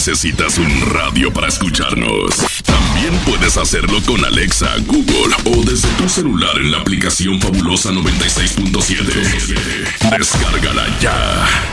necesitas un radio para escucharnos. También puedes hacerlo con Alexa, Google o desde tu celular en la aplicación Fabulosa 96.7. Descárgala ya.